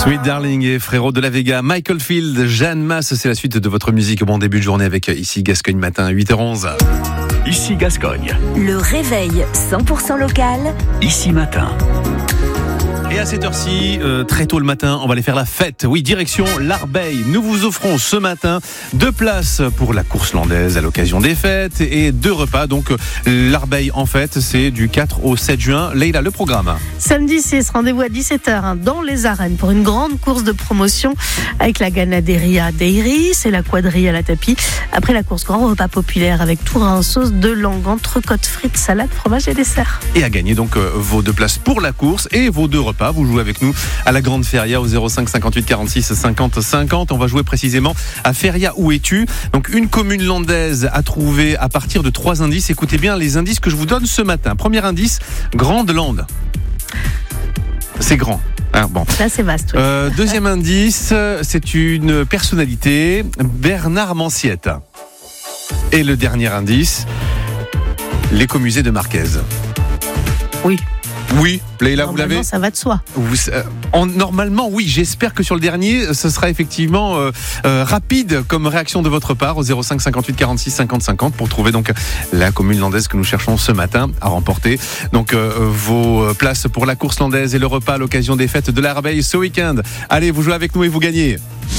Sweet Darling et Frérot de la Vega, Michael Field, Jeanne Masse, c'est la suite de votre musique. Bon début de journée avec Ici Gascogne matin, 8h11. Ici Gascogne. Le réveil 100% local. Ici matin. Et à cette heure-ci, très tôt le matin, on va aller faire la fête. Oui, direction l'Arbeil. Nous vous offrons ce matin 2 places pour la course landaise à l'occasion des fêtes et 2 repas. Donc l'Arbeil en fête, c'est du 4 au 7 juin. Leïla, le programme. Samedi 6, rendez-vous à 17h dans les arènes pour une grande course de promotion avec la Ganaderia Dairy, c'est la quadrille à la tapis. Après la course, grand repas populaire avec tour en sauce de langue, entrecôte, frites, salade, fromage et dessert. Et à gagner donc vos 2 places pour la course et vos 2 repas. Vous jouez avec nous à la Grande Feria au 05 58 46 50 50. On va jouer précisément à Feria Où es-tu ? Donc une commune landaise à trouver à partir de 3 indices. Écoutez bien les indices que je vous donne ce matin. Premier indice, Grande Lande. C'est grand. Ah, bon. Là, c'est vaste. Oui. Deuxième indice, c'est une personnalité, Bernard Manciette. Et le dernier indice, l'écomusée de Marquez. Oui. Oui, Leïla, vous l'avez ? Ça va de soi. Normalement, oui. J'espère que sur le dernier, ce sera effectivement rapide comme réaction de votre part au 05 58 46 50 50 pour trouver donc la commune landaise que nous cherchons ce matin à remporter. Donc vos places pour la course landaise et le repas à l'occasion des fêtes de l'Arbeil ce week-end. Allez, vous jouez avec nous et vous gagnez.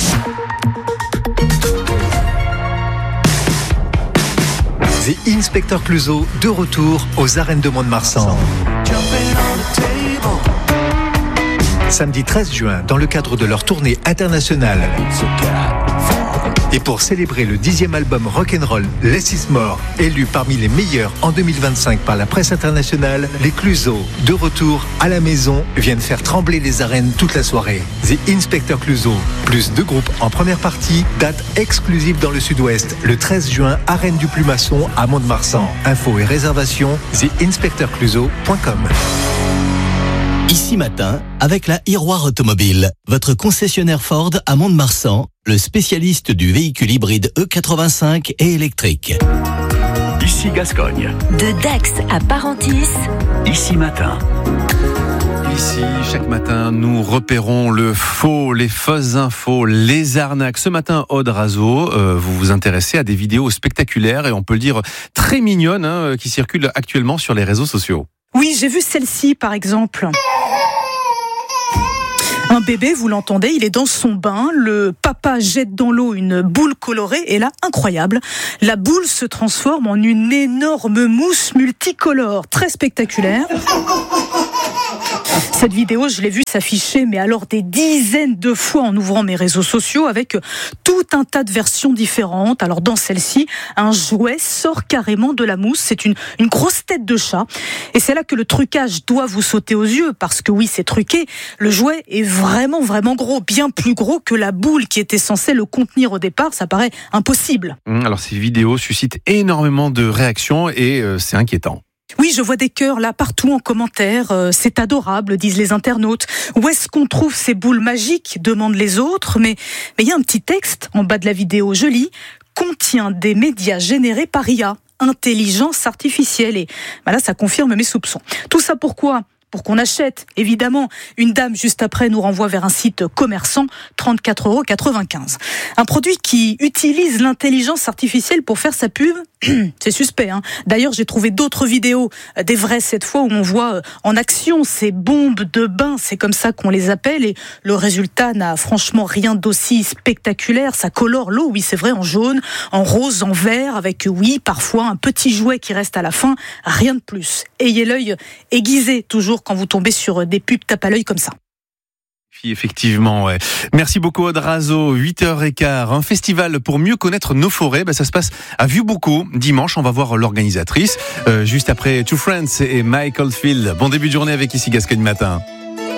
The Inspector Clouseau, de retour aux arènes de Mont-de-Marsan. Samedi 13 juin, dans le cadre de leur tournée internationale. Et pour célébrer le 10e album rock'n'roll Less Is More, élu parmi les meilleurs en 2025 par la presse internationale, les Clouseau, de retour à la maison, viennent faire trembler les arènes toute la soirée. The Inspector Clouseau, plus 2 groupes en première partie, date exclusive dans le sud-ouest, le 13 juin, arène du Plumasson à Mont-de-Marsan. Infos et réservations, theinspectorclouseau.com. Ici matin, avec la Iroir Automobile, votre concessionnaire Ford à Mont-de-Marsan, le spécialiste du véhicule hybride E85 et électrique. Ici Gascogne. De Dax à Parentis. Ici matin. Ici, chaque matin, nous repérons le faux, les fausses infos, les arnaques. Ce matin, Aude Razo, vous vous intéressez à des vidéos spectaculaires et on peut le dire très mignonnes qui circulent actuellement sur les réseaux sociaux. Oui, j'ai vu celle-ci, par exemple. Un bébé, vous l'entendez, il est dans son bain, le papa jette dans l'eau une boule colorée et là, incroyable, la boule se transforme en une énorme mousse multicolore, très spectaculaire. Cette vidéo, je l'ai vue s'afficher, mais alors des dizaines de fois en ouvrant mes réseaux sociaux avec tout un tas de versions différentes. Alors dans celle-ci, un jouet sort carrément de la mousse, c'est une grosse tête de chat. Et c'est là que le trucage doit vous sauter aux yeux, parce que oui, c'est truqué, le jouet est vraiment, vraiment gros, bien plus gros que la boule qui était censée le contenir au départ, ça paraît impossible. Alors ces vidéos suscitent énormément de réactions et c'est inquiétant. Oui, je vois des cœurs là partout en commentaire. C'est adorable, disent les internautes. Où est-ce qu'on trouve ces boules magiques, demandent les autres. Mais il y a un petit texte en bas de la vidéo, je lis, contient des médias générés par IA, intelligence artificielle. Et là, ça confirme mes soupçons. Tout ça pourquoi ? Pour qu'on achète, évidemment. Une dame, juste après, nous renvoie vers un site commerçant, 34,95 €. Un produit qui utilise l'intelligence artificielle pour faire sa pub, c'est suspect. D'ailleurs, j'ai trouvé d'autres vidéos, des vraies cette fois, où on voit en action ces bombes de bain, c'est comme ça qu'on les appelle, et le résultat n'a franchement rien d'aussi spectaculaire. Ça colore l'eau, oui, c'est vrai, en jaune, en rose, en vert, avec, oui, parfois un petit jouet qui reste à la fin, rien de plus. Ayez l'œil aiguisé, toujours, quand vous tombez sur des pubs tape à l'œil comme ça. Effectivement, ouais. Merci beaucoup Aude Razo, 8h15. Un festival pour mieux connaître nos forêts, ça se passe à Vieux-Boucau. Dimanche, on va voir l'organisatrice. Juste après Two Friends et Michael Field. Bon début de journée avec Ici Gascogne matin.